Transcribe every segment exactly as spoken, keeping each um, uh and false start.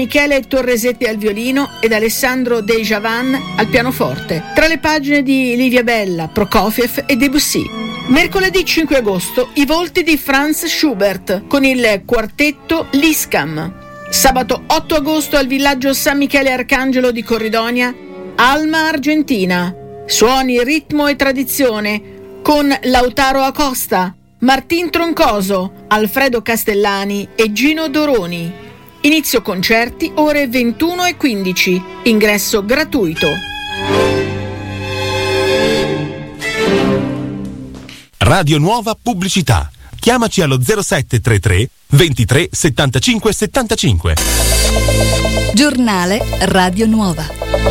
Michele Torresetti al violino ed Alessandro De Javan al pianoforte, tra le pagine di Livia Bella, Prokofiev e Debussy. Mercoledì cinque agosto i volti di Franz Schubert con il quartetto Liscam. Sabato otto agosto al villaggio San Michele Arcangelo di Corridonia, Alma Argentina. Suoni, ritmo e tradizione con Lautaro Acosta, Martin Troncoso, Alfredo Castellani e Gino Doroni. Inizio concerti ore ventuno e quindici. Ingresso gratuito. Radio Nuova Pubblicità. Chiamaci allo zero sette tre tre ventitré settantacinque settantacinque. Giornale Radio Nuova.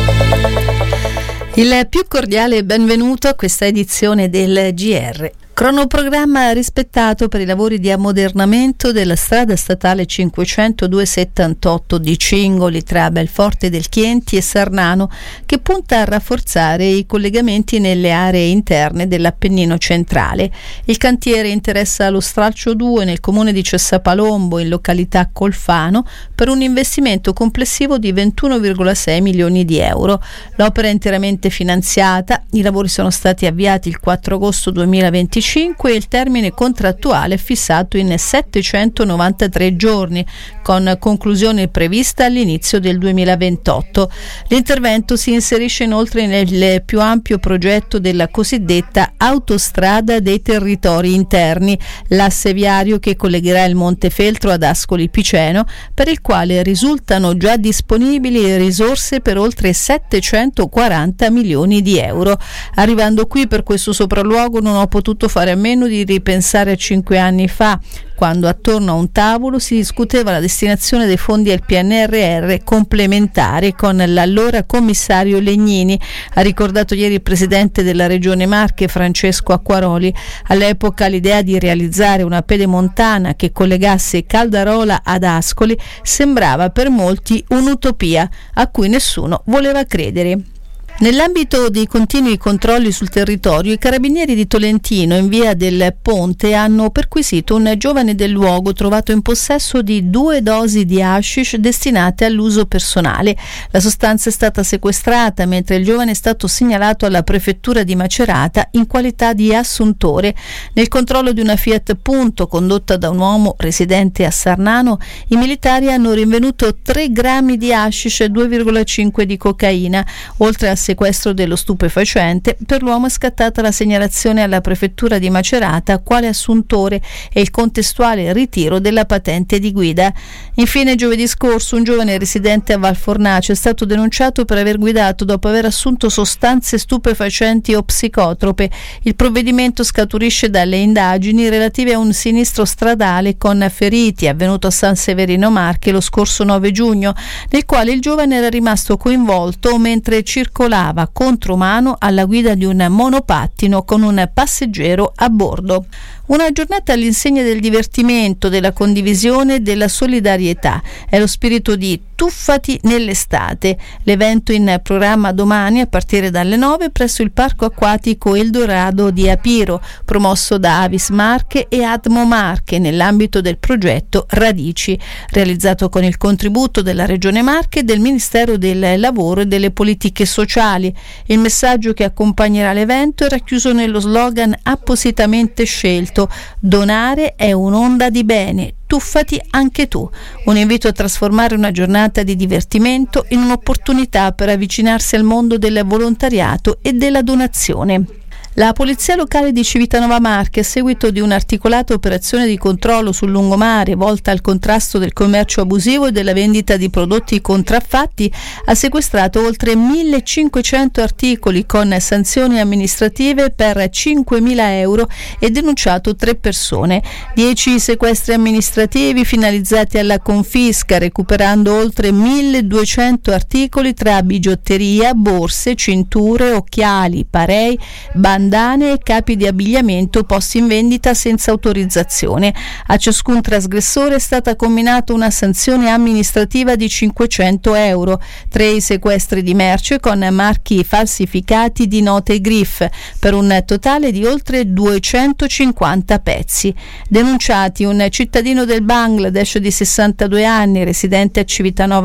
Il più cordiale benvenuto a questa edizione del G R. Cronoprogramma rispettato per i lavori di ammodernamento della strada statale cinquecentoduesettantotto di Cingoli tra Belforte del Chienti e Sarnano, che punta a rafforzare i collegamenti nelle aree interne dell'Appennino centrale. Il cantiere interessa lo stralcio due nel comune di Cessapalombo, in località Colfano, per un investimento complessivo di ventuno virgola sei milioni di euro. L'opera è interamente finanziata, i lavori sono stati avviati il quattro agosto duemilaventicinque e il termine contrattuale è fissato in settecentonovantatré giorni, con conclusione prevista all'inizio del duemilaventotto. L'intervento si inserisce inoltre nel più ampio progetto della cosiddetta autostrada dei territori interni, l'asse viario che collegherà il Montefeltro ad Ascoli Piceno, per il quale risultano già disponibili risorse per oltre settecentoquaranta milioni di euro. Arrivando qui per questo sopralluogo non ho potuto fare a meno di ripensare a cinque anni fa, quando attorno a un tavolo si discuteva la destinazione dei fondi del P N R R complementare con l'allora commissario Legnini, ha ricordato ieri il presidente della Regione Marche Francesco Acquaroli. All'epoca l'idea di realizzare una pedemontana che collegasse Caldarola ad Ascoli sembrava per molti un'utopia a cui nessuno voleva credere. Nell'ambito dei continui controlli sul territorio, i carabinieri di Tolentino in via del Ponte hanno perquisito un giovane del luogo trovato in possesso di due dosi di hashish destinate all'uso personale. La sostanza è stata sequestrata mentre il giovane è stato segnalato alla prefettura di Macerata in qualità di assuntore. Nel controllo di una Fiat Punto condotta da un uomo residente a Sarnano, i militari hanno rinvenuto tre grammi di hashish e due virgola cinque di cocaina. Oltre al sequestro dello stupefacente, per l'uomo è scattata la segnalazione alla prefettura di Macerata quale assuntore e il contestuale ritiro della patente di guida. Infine, giovedì scorso un giovane residente a Valfornace è stato denunciato per aver guidato dopo aver assunto sostanze stupefacenti o psicotrope. Il provvedimento scaturisce dalle indagini relative a un sinistro stradale con feriti avvenuto a San Severino Marche lo scorso nove giugno, nel quale il giovane era rimasto coinvolto mentre circolava contromano alla guida di un monopattino con un passeggero a bordo. Una giornata all'insegna del divertimento, della condivisione e della solidarietà. È lo spirito di Tuffati nell'estate, l'evento in programma domani a partire dalle nove presso il Parco Acquatico Eldorado di Apiro, promosso da Avis Marche e Admo Marche nell'ambito del progetto Radici, realizzato con il contributo della Regione Marche e del Ministero del Lavoro e delle Politiche Sociali. Il messaggio che accompagnerà l'evento è racchiuso nello slogan appositamente scelto: donare è un'onda di bene, tuffati anche tu. Un invito a trasformare una giornata di divertimento in un'opportunità per avvicinarsi al mondo del volontariato e della donazione. La Polizia Locale di Civitanova Marche, a seguito di un'articolata operazione di controllo sul lungomare volta al contrasto del commercio abusivo e della vendita di prodotti contraffatti, ha sequestrato oltre millecinquecento articoli con sanzioni amministrative per cinquemila euro e denunciato tre persone. Dieci sequestri amministrativi finalizzati alla confisca, recuperando oltre milleduecento articoli tra bigiotteria, borse, cinture, occhiali, parei, bandane e capi di abbigliamento posti in vendita senza autorizzazione. A ciascun trasgressore è stata comminata una sanzione amministrativa di cinquecento euro, tre i sequestri di merce con marchi falsificati di note G R I F, per un totale di oltre duecentocinquanta pezzi. Denunciati un cittadino del Bangladesh di sessantadue anni, residente a Civitanova